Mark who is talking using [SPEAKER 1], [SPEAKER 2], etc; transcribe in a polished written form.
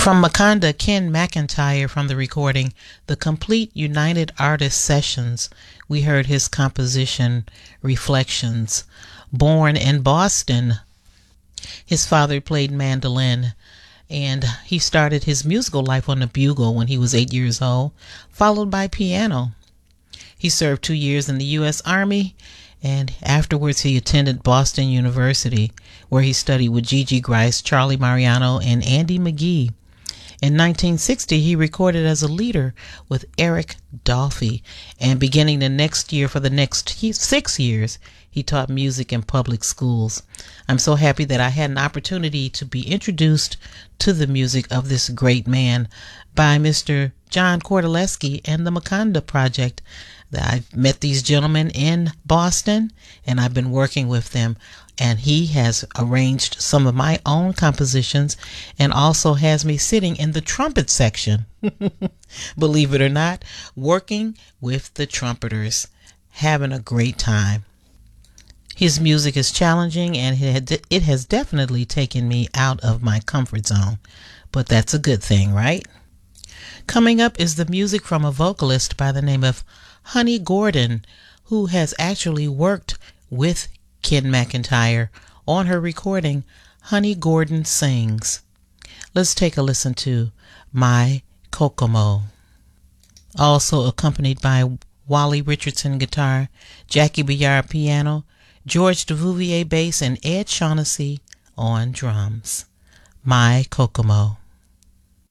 [SPEAKER 1] From Makonda, Ken McIntyre from the recording The Complete United Artists Sessions, we heard his composition Reflections. Born in Boston, his father played mandolin, and he started his musical life on the bugle when he was 8 years old, followed by piano. He served 2 years in the U.S. Army, and afterwards he attended Boston University, where he studied with Gigi Grice, Charlie Mariano, and Andy McGee. In 1960, he recorded as a leader with Eric Dolphy, and beginning the next year for the next 6 years, he taught music in public schools. I'm so happy that I had an opportunity to be introduced to the music of this great man by Mr. John Kordeleski and the Makonda Project. I've met these gentlemen in Boston, and I've been working with them, and he has arranged some of my own compositions and also has me sitting in the trumpet section, believe it or not, working with the trumpeters, having a great time. His music is challenging, and it has definitely taken me out of my comfort zone, but that's a good thing, right? Coming up is the music from a vocalist by the name of Honey Gordon, who has actually worked with Ken McIntyre on her recording Honey Gordon Sings. Let's take a listen to My Kokomo. Also accompanied by Wally Richardson guitar, Jackie Billard piano, George Duvivier bass, and Ed Shaughnessy on drums. My Kokomo.